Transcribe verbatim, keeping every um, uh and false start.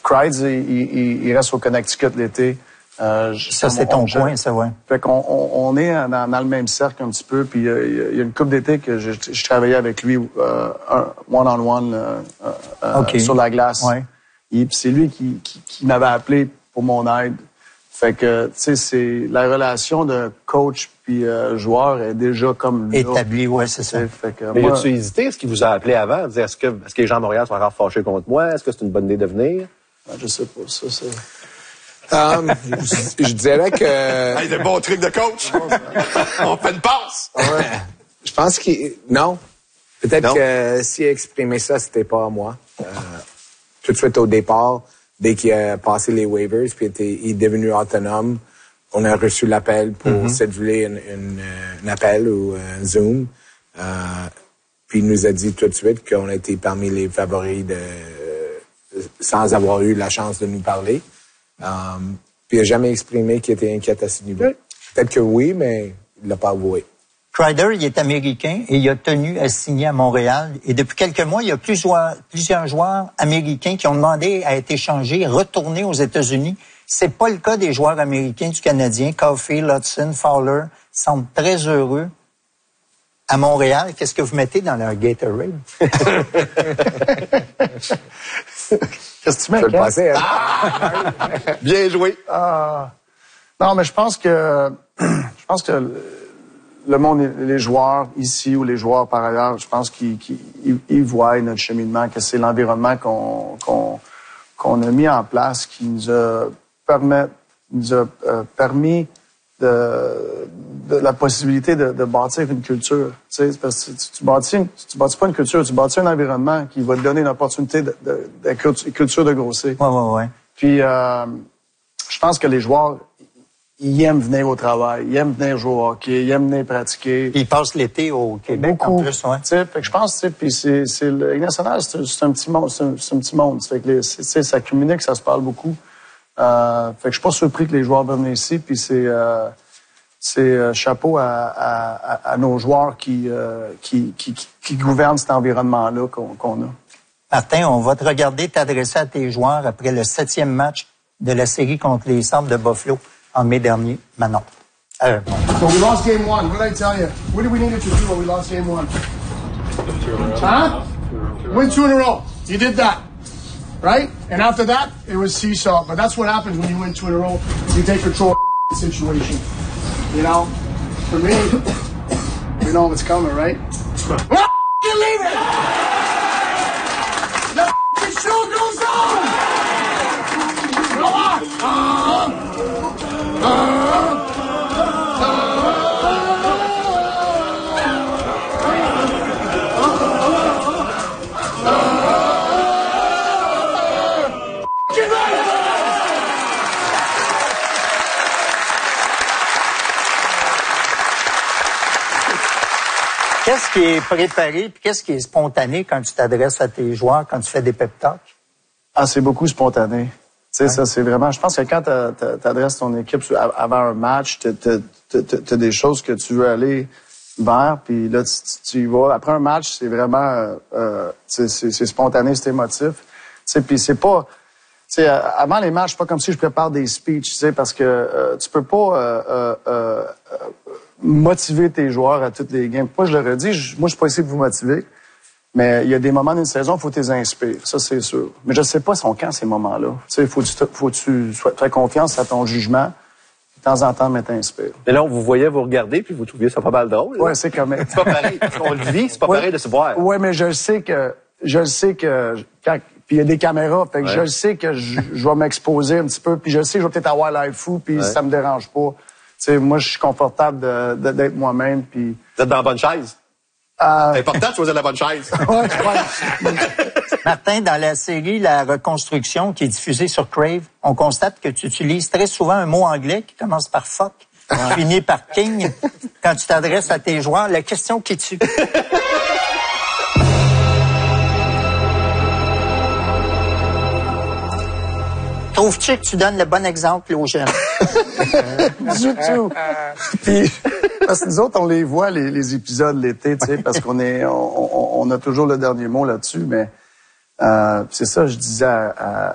Crides, il, il, il reste au Connecticut l'été. Euh, ça, c'est ton point, ça, ouais. Fait qu'on on, on est dans, dans le même cercle un petit peu. Puis il euh, y, y a une couple d'été que je, je travaillais avec lui euh, un, one-on-one euh, euh, okay. sur la glace. Ouais. Et c'est lui qui, qui, qui m'avait appelé pour mon aide. Fait que, tu sais, c'est la relation de coach puis euh, joueur est déjà comme là. Établie, ouais, c'est ça. Fait que, mais moi, as-tu hésité? Est-ce qu'il vous a appelé avant? Dire, est-ce que, est-ce que les gens à Montréal sont encore fâchés contre moi? Est-ce que c'est une bonne idée de venir? Je sais pas, ça, c'est... Um, je, je dirais que... Hey, de bons trucs de coach! On fait une passe! Ouais. Je pense qu'il... Non. Peut-être que s'il a exprimé ça, c'était pas à moi. Euh, tout de suite au départ, dès qu'il a passé les waivers, puis était, il est devenu autonome, on a reçu l'appel pour mm-hmm. céduler une, une, un appel ou un Zoom. Euh, puis il nous a dit tout de suite qu'on était parmi les favoris de, sans avoir eu la chance de nous parler. Um, puis il n'a jamais exprimé qu'il était inquiet à ce niveau. Oui. Peut-être que oui, mais il l'a pas avoué. Crider, il est américain et il a tenu à signer à Montréal. Et depuis quelques mois, il y a plusieurs, plusieurs joueurs américains qui ont demandé à être échangés, retournés aux États-Unis. C'est pas le cas des joueurs américains du Canadien. Caulfield, Hudson, Fowler semblent très heureux. À Montréal, qu'est-ce que vous mettez dans leur Gatorade? Qu'est-ce que tu mets? Je vais le passer, hein? Ah! Bien joué. Ah. Non, mais je pense que je pense que le monde, les joueurs ici ou les joueurs par ailleurs, je pense qu'ils qu'ils, ils voient notre cheminement, que c'est l'environnement qu'on qu'on qu'on a mis en place qui nous a permis, nous a euh, permis de, de la possibilité de, de bâtir une culture. Tu sais, parce que tu, tu bâtis, tu bâtis pas une culture, tu bâtis un environnement qui va te donner une opportunité de, de, de, de culture de grossir. Ouais, ouais, ouais. Puis, euh, je pense que les joueurs, ils aiment venir au travail, ils aiment venir jouer au hockey, ils aiment venir pratiquer. Ils passent l'été au Québec beaucoup, en plus, ouais. Tu sais, fait que je pense, tu sais, puis c'est, c'est le Ligue nationale, c'est, c'est un petit monde, c'est un, c'est un petit monde. Fait que, tu sais, ça communique, ça se parle beaucoup. Euh, fait que je suis pas surpris que les joueurs viennent ici, puis c'est, euh, c'est euh, chapeau à, à, à nos joueurs qui, euh, qui, qui, qui, qui gouvernent cet environnement-là qu'on, qu'on a. Martin, on va te regarder t'adresser à tes joueurs après le septième match de la série contre les Sabres de Buffalo en mai dernier. Manon. Euh, bon. So we lost game one. What did I tell you? What did we need to do when we lost game one? Huh? Win two in a row. You did that. Right? And after that, it was seesaw. But that's what happens when you win two in a row. You take control of the situation. You know? For me, we know what's coming, right? Well, you leave it! The show goes on! Go on! Uh, uh, Qu'est-ce qui est préparé puis qu'est-ce qui est spontané quand tu t'adresses à tes joueurs, quand tu fais des pep talks? Ah, c'est beaucoup spontané. Tu sais, ouais. Ça, c'est vraiment... Je pense que quand tu adresses ton équipe avant un match, tu as des choses que tu veux aller vers, puis là, tu, tu y vas. Après un match, c'est vraiment... Euh, c'est spontané, c'est émotif. Tu sais, puis c'est pas... Tu sais, avant les matchs, c'est pas comme si je prépare des speeches, tu sais, parce que euh, tu peux pas... Euh, euh, euh, motiver tes joueurs à toutes les games. Moi, je le redis, je, moi, je suis pas ici pour vous motiver, mais il y a des moments d'une saison, il faut que tu les inspires, ça, c'est sûr. Mais je sais pas son quand, ces moments-là. Tu sais, faut que tu, faut que tu sois, faire confiance à ton jugement, de temps en temps, mais t'inspires. Mais là, on vous voyait vous regarder, puis vous trouviez ça pas mal drôle. Ouais, c'est comme... C'est pas pareil. On le vit, c'est pas ouais. pareil de se voir. Ouais, mais je sais que... Je sais que... Quand, puis il y a des caméras, fait que ouais. je sais que je, je vais m'exposer un petit peu, puis je sais que je vais peut-être avoir l'air fou, puis ouais. ça me dérange pas. Tu sais, moi, je suis confortable de, de, d'être moi-même, puis... Vous êtes dans la bonne chaise? Euh... C'est important de choisir la bonne chaise. Ouais, ouais. Martin, dans la série La Reconstruction qui est diffusée sur Crave, on constate que tu utilises très souvent un mot anglais qui commence par « fuck », qui finit par « king ». Quand tu t'adresses à tes joueurs, la question qui tue. Trouves-tu que tu donnes le bon exemple aux jeunes? Du tout. Puis, parce que nous autres, on les voit, les, les épisodes l'été, tu sais, parce qu'on est, on, on, on a toujours le dernier mot là-dessus, mais euh, c'est ça, je disais à, à